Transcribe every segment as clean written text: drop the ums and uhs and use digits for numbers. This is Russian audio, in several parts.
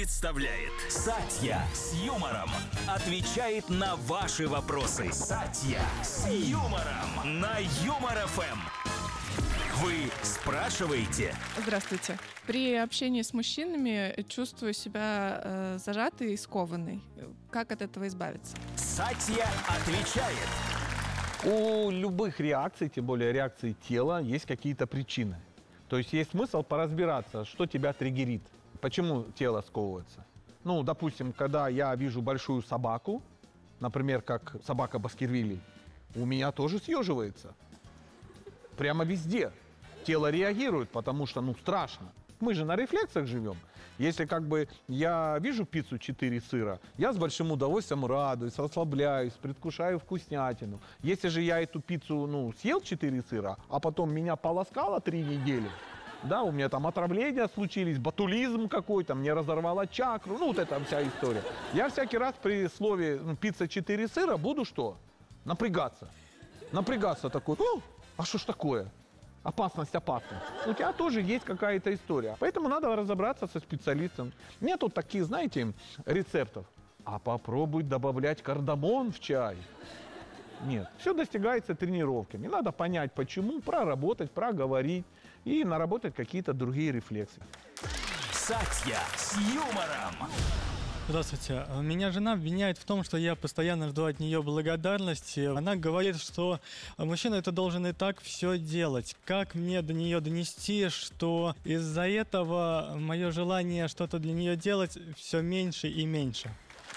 Представляет Сатья с юмором. Отвечает на ваши вопросы. Сатья с юмором на Юмор ФМ. Вы спрашиваете? Здравствуйте. При общении с мужчинами чувствую себя зажатой и скованной. Как от этого избавиться? Сатья отвечает. У любых реакций, тем более реакции тела, есть какие-то причины. То есть есть смысл поразбираться, что тебя триггерит. Почему тело сковывается? Ну, допустим, когда я вижу большую собаку, например, как собака Баскервилей, у меня тоже съеживается. Прямо везде. Тело реагирует, потому что, страшно. Мы же на рефлексах живем. Если я вижу пиццу 4 сыра, я с большим удовольствием радуюсь, расслабляюсь, предвкушаю вкуснятину. Если же я эту пиццу, съел 4 сыра, а потом меня полоскало 3 недели, да, у меня там отравления случились, ботулизм какой-то, мне разорвало чакру, вот эта вся история. Я всякий раз при слове пицца 4 сыра буду что? Напрягаться. Напрягаться такой, а что ж такое? Опасность. У тебя тоже есть какая-то история. Поэтому надо разобраться со специалистом. Нет тут таких, рецептов. А попробуй добавлять кардамон в чай. Нет, все достигается тренировками. Надо понять, почему, проработать, проговорить и наработать какие-то другие рефлексы. Сатья с юмором. Здравствуйте. Меня жена обвиняет в том, что я постоянно жду от нее благодарности. Она говорит, что мужчина это должен и так все делать. Как мне до нее донести, что из-за этого мое желание что-то для нее делать все меньше и меньше?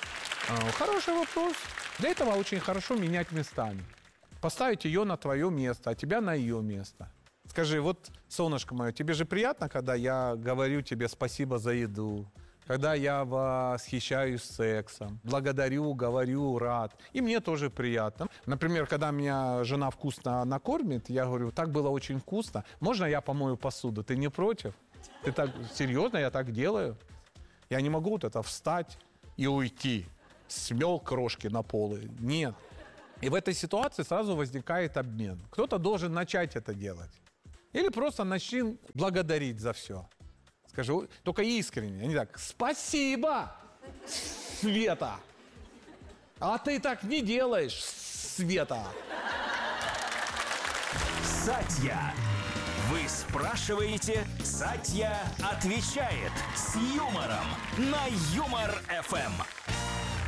Хороший вопрос. Для этого очень хорошо менять местами. Поставить ее на твое место, а тебя на ее место. Скажи, солнышко мое, тебе же приятно, когда я говорю тебе спасибо за еду, когда я восхищаюсь сексом, благодарю, говорю, рад. И мне тоже приятно. Например, когда меня жена вкусно накормит, я говорю, так было очень вкусно, можно я помою посуду? Ты не против? Ты так серьезно, я так делаю? Я не могу встать и уйти. Смел крошки на полы. Нет. И в этой ситуации сразу возникает обмен. Кто-то должен начать это делать. Или просто начни благодарить за все. Скажи, только искренне. А не так, спасибо, Света. А ты так не делаешь, Света. Сатья. Вы спрашиваете, Сатья отвечает с юмором на Юмор ФМ.